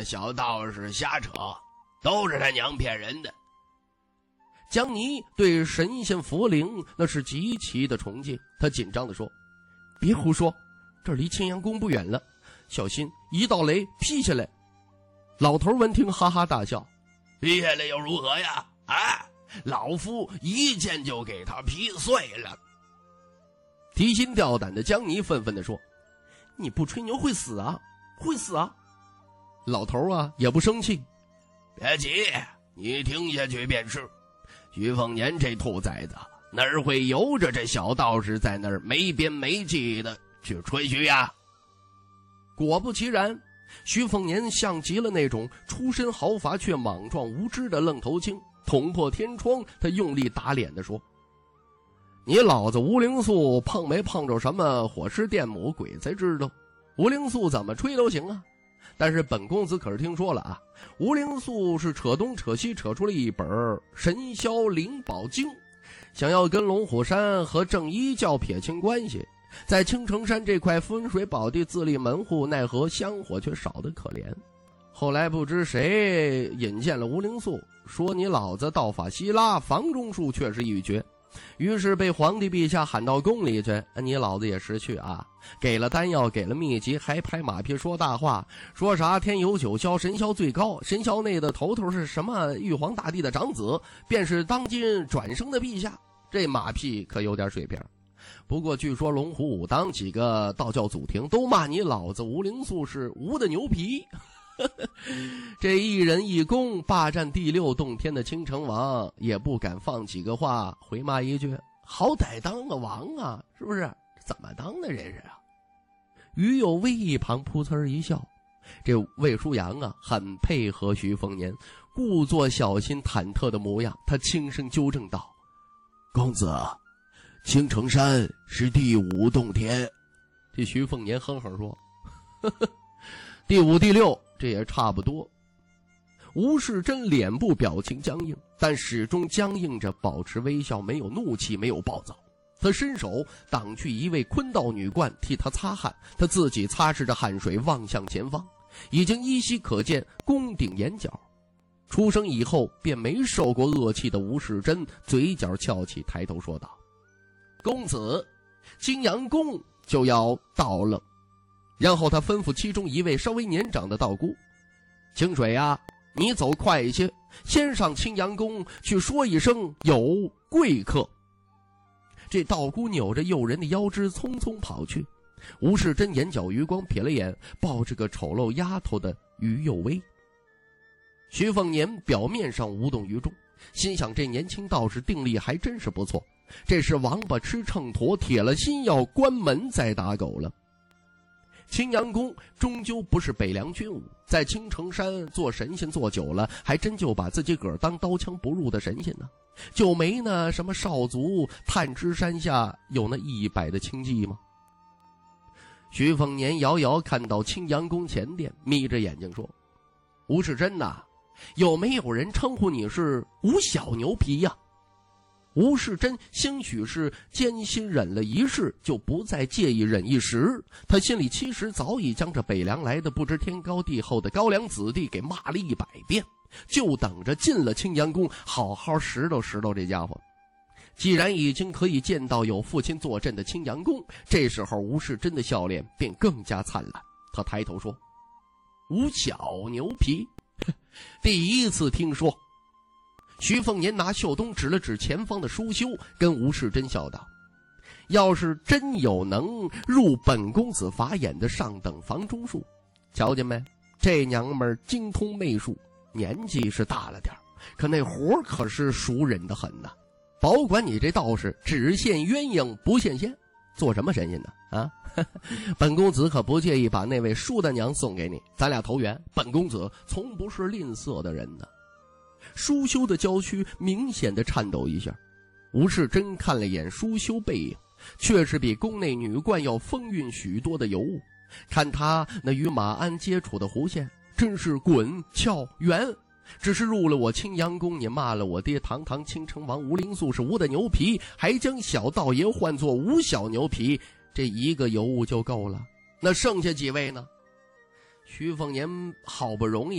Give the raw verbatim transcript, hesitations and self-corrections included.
小道士瞎扯，都是他娘骗人的。 江泥对神仙佛灵那是极其的崇敬，他紧张地说：别胡说，这离青阳宫不远了，小心一道雷劈下来。老头闻听哈哈大笑： 劈下来又如何呀？啊，老夫一剑就给他劈碎了。 提心吊胆的江泥愤愤地说：你不吹牛会死啊，会死啊。老头啊也不生气： 别急，你听下去便是。徐凤年这兔崽子哪儿会由着这小道士在那儿没边没际的去吹嘘呀？ 果不其然，徐凤年像极了那种出身豪华却莽撞无知的愣头青，捅破天窗，他用力打脸地说：你老子无灵素碰没碰着什么火尸电母，鬼才知道，无灵素怎么吹都行啊。但是本公子可是听说了啊，无灵素是扯东扯西扯出了一本神霄灵宝经，想要跟龙虎山和正一教撇清关系，在青城山这块风水宝地自立门户，奈何香火却少得可怜。后来不知谁引荐了无灵素，说你老子道法希拉，房中术却是一绝，于是被皇帝陛下喊到宫里去，你老子也识趣啊，给了丹药，给了秘籍，还拍马屁说大话，说啥天有九霄，神霄最高，神霄内的头头是什么玉皇大帝的长子，便是当今转生的陛下，这马屁可有点水平。不过据说龙虎武当几个道教祖庭都骂你老子无灵素是无的牛皮。这一人一公霸占第六洞天的青城王也不敢放几个话回骂一句：好歹当个王啊，是不是？怎么当的这是啊？于有为一旁噗呲一笑，这魏书阳啊很配合徐凤年，故作小心忐忑的模样，他轻声纠正道： 公子，青城山是第五洞天。 这徐凤年哼哼说：呵呵，第五第六这也差不多。吴世珍脸部表情僵硬，但始终僵硬着保持微笑，没有怒气，没有暴躁。他伸手挡去一位坤道女冠，替他擦汗，他自己擦拭着汗水望向前方，已经依稀可见宫顶眼角。出生以后便没受过恶气的吴世珍嘴角翘起，抬头说道：公子，青阳宫就要到了。然后他吩咐其中一位稍微年长的道姑：清水啊，你走快一些，先上青阳宫去说一声有贵客。这道姑扭着诱人的腰肢匆匆跑去。吴世珍眼角余光瞥了眼抱着个丑陋丫头的于有为。徐凤年表面上无动于衷，心想这年轻道士定力还真是不错，这是王八吃秤砣，铁了心要关门再打狗了。青阳宫终究不是北凉军武，在青城山做神仙做久了，还真就把自己个儿当刀枪不入的神仙呢，就没那什么少族探知山下有那一百的轻骑吗？徐凤年遥遥看到青阳宫前殿，眯着眼睛说：吴世珍呐，有没有人称呼你是吴小牛皮呀？吴世珍兴许是艰辛忍了一世，就不再介意忍一时。他心里其实早已将这北凉来的不知天高地厚的高粱子弟给骂了一百遍，就等着进了青阳宫好好拾掇拾掇这家伙。既然已经可以见到有父亲坐镇的青阳宫，这时候吴世珍的笑脸便更加灿烂。他抬头说：吴小牛皮，第一次听说。徐凤年拿袖东指了指前方的书修，跟吴世珍笑道：要是真有能入本公子法眼的上等房中术，瞧见没，这娘们儿精通媚术，年纪是大了点，可那活可是熟忍得很呐。保管你这道士只现鸳鸯不现仙，做什么神仙呢？啊，本公子可不介意把那位舒大娘送给你，咱俩投缘。本公子从不是吝啬的人呢。舒修的娇躯明显的颤抖一下，吴世珍看了眼舒修背影，却是比宫内女冠要风韵许多的尤物。看他那与马鞍接触的弧线，真是滚翘圆。只是入了我青阳宫，你骂了我爹堂堂青城王吴灵素是吴的牛皮，还将小道爷唤作吴小牛皮，这一个尤物就够了，那剩下几位呢？徐凤年好不容易